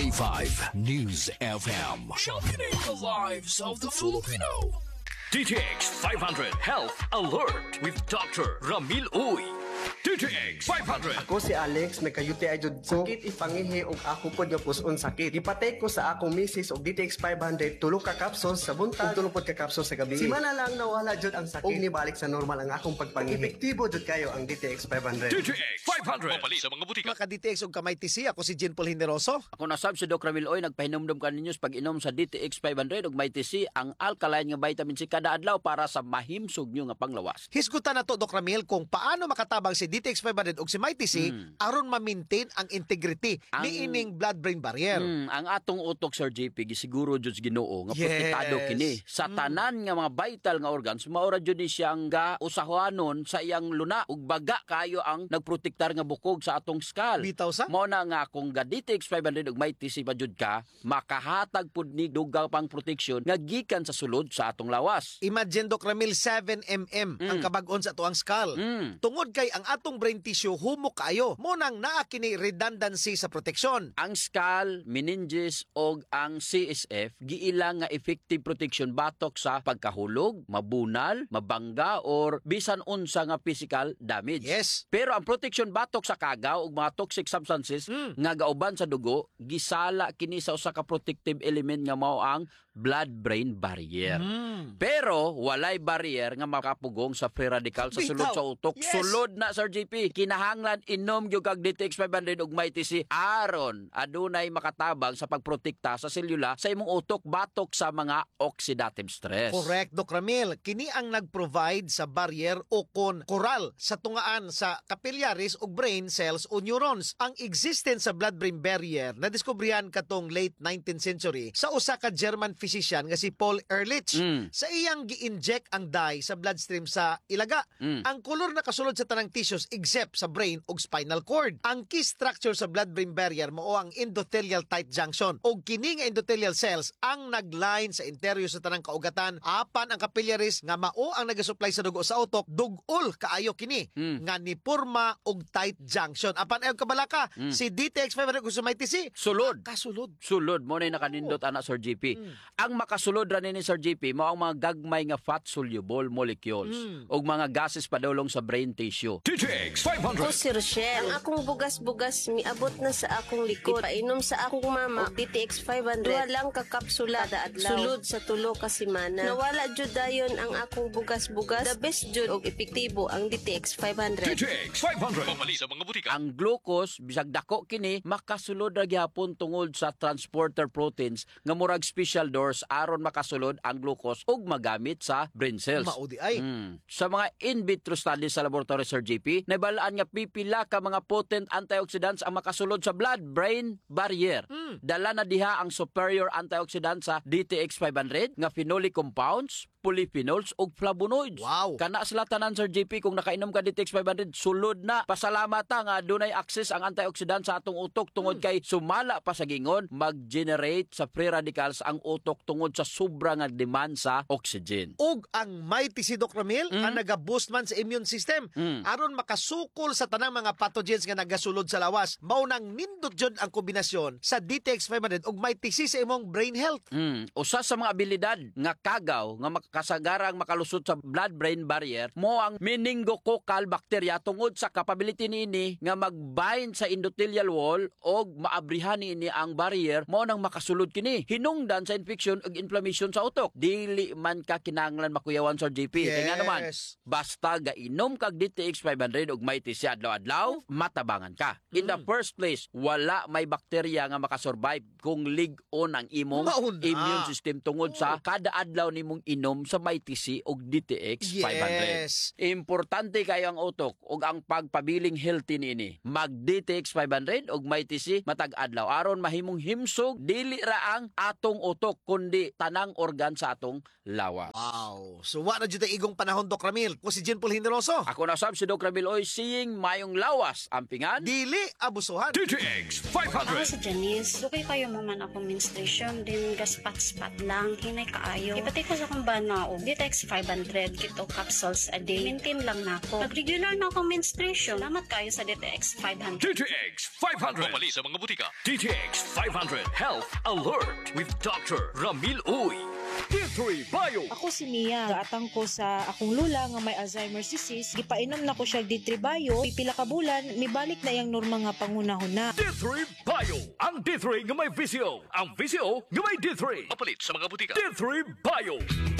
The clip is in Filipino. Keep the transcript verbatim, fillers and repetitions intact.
K five News F M. Championing the lives of the Filipino. D T X five hundred Health Alert with Doctor Ramil Uy. D T X five hundred. Ako si Alex, may kayuti ay jud sakit ipangihi og ako pod nga puson sakit. Gipatay ko sa akong misis og D T X five hundred tulo ka capsules sa buntag ug tulo pod ka capsules sa gabi. Simana lang nawala jud ang sakit ug nibalik sa normal ang akong pagpangihi. Epektibo jud kayo ang D T X five hundred. D T X five hundred. Mapali sa mga butika. Mga ka-D T X og kamay T C, ako si Jean Paul Generoso. Ako nasab si Doc Ramil Oy, nagpahinumdum ka ninyo sa pag-inom sa D T X five hundred ug may T C ang alkaline nga vitamin C kada adlaw para sa mahimsog nyo nga panglawas. Hisgutan na to, Doc Ramil, kung paano makatabang si D T X five hundred og si may T C Mm. aron ma-maintain ang integrity Ang- ni ining blood-brain barrier. Hmm, ang atong utok, Sir J P, gisiguro jud sa Ginoo nga Yes. protektado kini sa tanan nga mga vital nga organs. Maura jud ni siyang ga usahuanon sa iyang luna ug baga kayo ang nagprotektar nga bukog sa atong skull. Bitaw sa? Mao na nga kung ga D T X five hundred ug may T C pa jud ka, makahatag pud ni dugang pang proteksyon nga gikan sa sulod sa atong lawas. Imagine, Doc Ramil, seven millimeters ang kabag-on sa tuang skull. Mm. Tungod kay ang atong brain tissue humok kayo. Mo nang naa kini redundancy sa proteksyon. Ang skull, meninges og ang C S F giilang nga effective protection batok sa pagkahulog, mabunal, mabangga or bisan unsa nga physical damage. Yes. Pero ang protection batok sa kagaw ug mga toxic substances Mm. nga gauban sa dugo gisala kini sa usa ka protective element nga mao ang blood-brain barrier. Mm. Pero walay barrier nga makapugong sa free radical sa sulod Bitaw. sa utok. Yes. Sulod na, Sir J P. Kinahanglan inom gyud kag D T X five hundred ug may T C aron adunay makatabang sa pagprotekta sa selula sa imong utok batok sa mga oxidative stress. Correct, Doc Ramil. Kini ang nag-provide sa barrier o kon coral sa tungaan sa capillaries o brain cells o neurons. Ang existence sa blood-brain barrier na diskubrihan katong late nineteenth century sa usa ka German physician nga si Paul Ehrlich. Mm. Sa iyang gi-inject ang dye sa bloodstream sa ilaga. Mm. Ang kolor na kasulod sa tanang tissues except sa brain ug spinal cord. Ang key structure sa blood-brain barrier mao ang endothelial tight junction. Og kini nga endothelial cells ang nagline sa interior sa tanang kaugatan apan ang capillaries nga mao ang nagasupply sa dugo sa utok dugol kaayo kini Mm. nga ni porma og tight junction. Apan ayon kabalaka si D T X five hundred kung sa may T C Sulod. kasulod. Sulod mo na nakanindot ana, Sir J P. Ang makasulod ra ni Sir J P mao ang mga gagmay nga fat soluble molecules ug mga gases padulong sa brain tissue. D T X five hundred. Ako si Rochelle. Ang akong bugas-bugas miabot na sa akong likod. Painom sa akong mama og D T X five hundred. Duha lang ka kapsula kada adlaw. Sulod sa tulo ka semana. Nawala jud dayon ang akong bugas-bugas. The best jud og epektibo ang D T X five D hundred. T X five hundred. Mapali sa mga butika. Ang glucose bisag dako kini makasulod ra gyapon tungod sa transporter proteins nga murag special doors aron makasulod ang glucose ug magamit sa brain cells. Maudi ay. Mm. Sa mga in vitro studies sa laboratory, Sir J P, nabalaan nga pipila ka mga potent antioxidants ang makasulod sa blood-brain barrier. Dala na diha ang superior antioxidants sa D T X five hundred nga phenolic compounds, polyphenols ug flavonoids. Wow. Kana sila tanan, Sir J P, kung nakainom ka D T X five hundred, sulod na. Pasalamat ta nga dunay access ang antioxidant sa atong utok tungod kay sumala pa sa gingon mag-generate sa free radicals ang utok tungod sa sobra nga demand sa oxygen. Og ang may T C, Doc Ramil ang naga-boost man sa immune system Mm. aron makasukol sa tanang mga pathogens nga nagasulod sa lawas. Mao nang nindot jud ang kombinasyon sa D T X five hundred og may T C sa imong brain health. Mm. Usa sa mga abilidad nga kagaw nga makasagarang makalusot sa blood-brain barrier mo ang meningococcal bacteria tungod sa capability niini nga mag-bind sa endothelial wall og maabrihan niini ang barrier mo nang makasulod kini hinungdan sa infection ug inflammation sa utok. Dili man ka kinahanglan makuyawan, Sir J P. Yes. Kaya nga naman, basta gainom kag D T X five hundred ug may T C adlaw-adlaw, matabangan ka. In the first place, wala may bakterya nga makasurvive kung lig-on ang imong Mauna. immune system tungod sa kada adlaw nimong inom sa may T C ug D T X five hundred. Yes. Importante kayo ang utok ug ang pagpabiling healthy niini. Mag D T X five hundred ug may T C matag adlaw aron mahimong himsog dili ra ang atong utok kundi tanang organ sa atong lawas. Wow. So wa na jud tay igong panahon, Doc Ramil. Ko si Jean Paul Generoso. Ako na sab si Doc Ramil Oy, seeing mayong lawas ampingan. Dili abusuhan. D T X five Ako hundred. si Janice. Dugay kayo mo man akong menstruation, din gaspat-spat lang, hinay kaayo. Ipatay ko sa kumbana na og D T X five hundred kito capsules a day. Maintain lang na ako. Pag regular na akong menstruation, salamat kayo sa D T X five hundred. D T X five hundred. Pumali sa mga butika. D T X five hundred Health Alert with Doctor Ramil Uy. D three Bio. Ako si Mia. Gaatang ko sa akong lula nga may Alzheimer's disease. Gipainom na ko siya D three Bio. Pipila ka bulan, mibalik na yang norma nga pangunahon na. D three Bio. Ang D three nga may visio. Ang visio nga may D three. Papalit sa mga butika. D three Bio.